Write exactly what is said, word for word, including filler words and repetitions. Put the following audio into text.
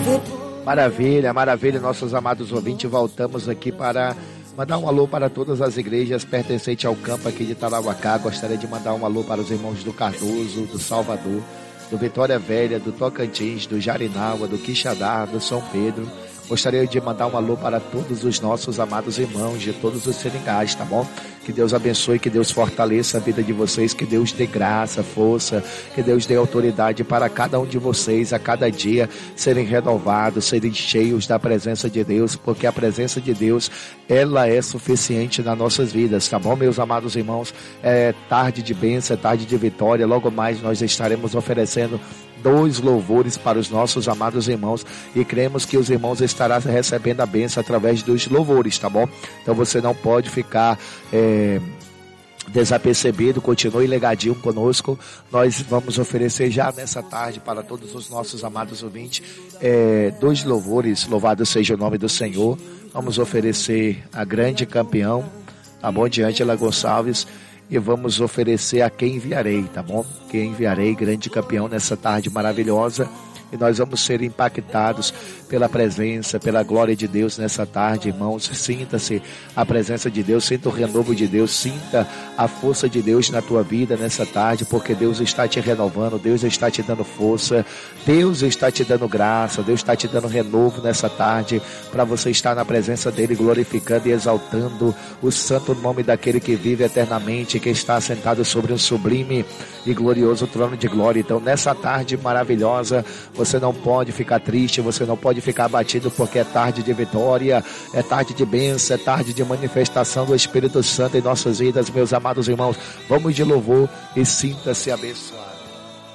Maravilha, maravilha, nossos amados ouvintes, voltamos aqui para mandar um alô para todas as igrejas pertencentes ao campo aqui de Tarauacá. Gostaria de mandar um alô para os irmãos do Cardoso, do Salvador, do Vitória Velha, do Tocantins, do Jarinaua, do Quixadá, do São Pedro. Gostaria de mandar um alô para todos os nossos amados irmãos de todos os seringais, tá bom? Que Deus abençoe, que Deus fortaleça a vida de vocês, que Deus dê graça, força, que Deus dê autoridade para cada um de vocês, a cada dia serem renovados, serem cheios da presença de Deus, porque a presença de Deus, ela é suficiente nas nossas vidas, tá bom, meus amados irmãos? É tarde de bênção, é tarde de vitória. Logo mais nós estaremos oferecendo dois louvores para os nossos amados irmãos e cremos que os irmãos estarão recebendo a bênção através dos louvores, tá bom? Então você não pode ficar é, desapercebido, continue ligadinho conosco. Nós vamos oferecer já nessa tarde para todos os nossos amados ouvintes é, dois louvores. Louvado seja o nome do Senhor. Vamos oferecer a grande campeão, tá bom, de Ângela Gonçalves, e vamos oferecer a Quem Enviarei, tá bom? Quem Enviarei, grande campeão, nessa tarde maravilhosa. E nós vamos ser impactados pela presença, pela glória de Deus nessa tarde, irmãos. Sinta-se a presença de Deus, sinta o renovo de Deus, sinta a força de Deus na tua vida nessa tarde, porque Deus está te renovando, Deus está te dando força, Deus está te dando graça, Deus está te dando renovo nessa tarde, para você estar na presença dEle, glorificando e exaltando o santo nome daquele que vive eternamente, que está sentado sobre um sublime e glorioso trono de glória. Então, nessa tarde maravilhosa, você não pode ficar triste, você não pode ficar abatido, porque é tarde de vitória, é tarde de bênção, é tarde de manifestação do Espírito Santo em nossas vidas, meus amados irmãos. Vamos de louvor e sinta-se abençoado.